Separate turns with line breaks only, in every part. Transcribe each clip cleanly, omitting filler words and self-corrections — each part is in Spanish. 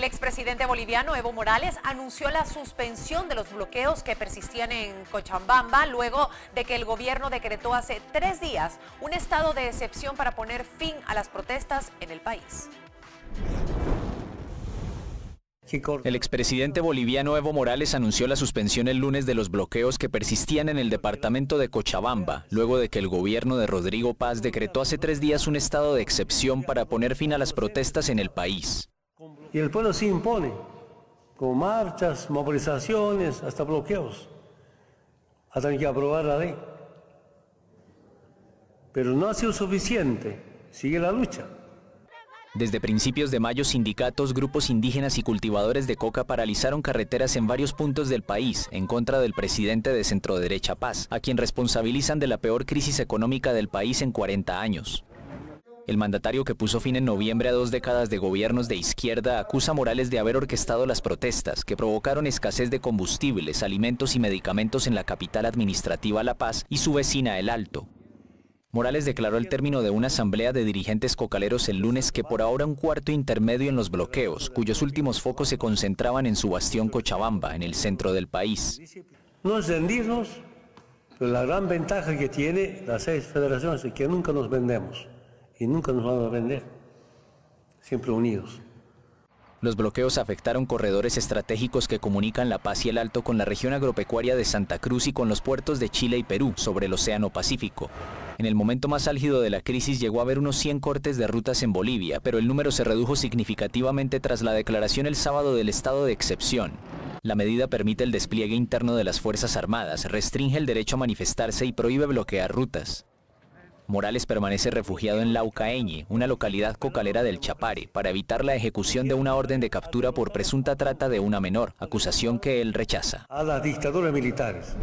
expresidente boliviano Evo Morales anunció la suspensión de los bloqueos que persistían en Cochabamba luego de que el gobierno decretó hace 3 días un estado de excepción para poner fin a las protestas en el país.
El expresidente boliviano Evo Morales anunció la suspensión el lunes de los bloqueos que persistían en el departamento de Cochabamba, luego de que el gobierno de Rodrigo Paz decretó hace 3 días un estado de excepción para poner fin a las protestas en el país.
Y el pueblo se impone, con marchas, movilizaciones, hasta bloqueos, hasta que aprobar la ley. Pero no ha sido suficiente, sigue la lucha.
Desde principios de mayo, sindicatos, grupos indígenas y cultivadores de coca paralizaron carreteras en varios puntos del país en contra del presidente de centroderecha Paz, a quien responsabilizan de la peor crisis económica del país en 40 años. El mandatario, que puso fin en noviembre a 2 décadas de gobiernos de izquierda, acusa a Morales de haber orquestado las protestas que provocaron escasez de combustibles, alimentos y medicamentos en la capital administrativa La Paz y su vecina El Alto. Morales declaró al término de una asamblea de dirigentes cocaleros el lunes que por ahora un cuarto intermedio en los bloqueos, cuyos últimos focos se concentraban en su bastión Cochabamba, en el centro del país.
No es rendirnos, pero la gran ventaja que tiene las 6 federaciones es que nunca nos vendemos y nunca nos van a vender, siempre unidos.
Los bloqueos afectaron corredores estratégicos que comunican La Paz y El Alto con la región agropecuaria de Santa Cruz y con los puertos de Chile y Perú sobre el Océano Pacífico. En el momento más álgido de la crisis llegó a haber unos 100 cortes de rutas en Bolivia, pero el número se redujo significativamente tras la declaración el sábado del estado de excepción. La medida permite el despliegue interno de las Fuerzas Armadas, restringe el derecho a manifestarse y prohíbe bloquear rutas. Morales permanece refugiado en Laucaeñe, una localidad cocalera del Chapare, para evitar la ejecución de una orden de captura por presunta trata de una menor, acusación que él rechaza.
A las dictaduras militares.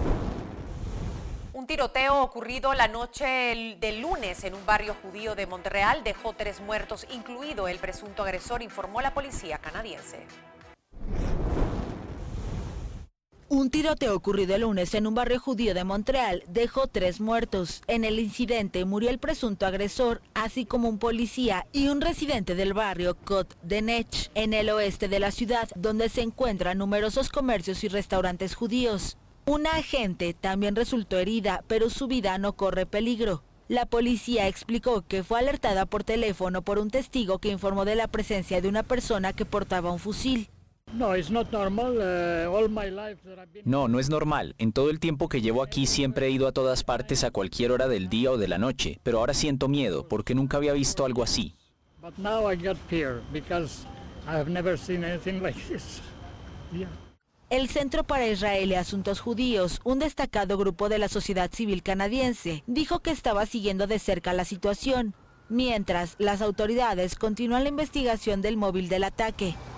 Un tiroteo ocurrido la noche del lunes en un barrio judío de Montreal dejó 3 muertos, incluido el presunto agresor, informó la policía canadiense.
Un tiroteo ocurrido el lunes en un barrio judío de Montreal dejó 3 muertos. En el incidente murió el presunto agresor, así como un policía y un residente del barrio Côte-de-Nech, en el oeste de la ciudad, donde se encuentran numerosos comercios y restaurantes judíos. Una agente también resultó herida, pero su vida no corre peligro. La policía explicó que fue alertada por teléfono por un testigo que informó de la presencia de una persona que portaba un fusil.
No, no es normal. En todo el tiempo que llevo aquí siempre he ido a todas partes a cualquier hora del día o de la noche, pero ahora siento miedo porque nunca había visto algo así.
El Centro para Israel y Asuntos Judíos, un destacado grupo de la sociedad civil canadiense, dijo que estaba siguiendo de cerca la situación, mientras las autoridades continúan la investigación del móvil del ataque.